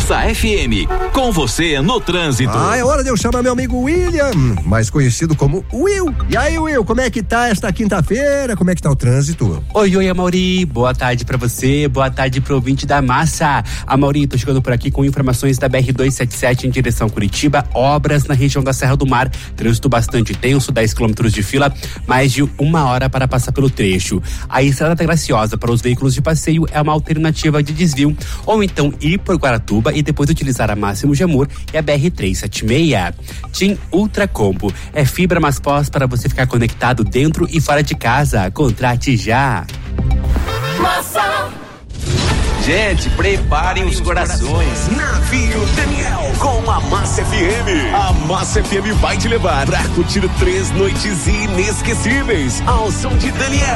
Massa FM, com você no trânsito. É hora de eu chamar meu amigo William, mais conhecido como Will. E aí, Will, como é que tá esta quinta-feira? Como é que tá o trânsito? Oi, Amauri, boa tarde pra você, boa tarde pro ouvinte da Massa. Amauri, tô chegando por aqui com informações da BR-277 em direção a Curitiba, obras na região da Serra do Mar, trânsito bastante tenso, 10 quilômetros de fila, mais de 1 hora para passar pelo trecho. A Estrada da Graciosa para os veículos de passeio é uma alternativa de desvio, ou então ir por Guaratuba e depois utilizar a Máximo Jamur e a BR-376. TIM Ultracombo é fibra mais pós para você ficar conectado dentro e fora de casa. Contrate já. Massa. Gente, preparem os corações. Navio Daniel com a Massa FM. A Massa FM vai te levar pra curtir 3 noites inesquecíveis ao som de Daniel.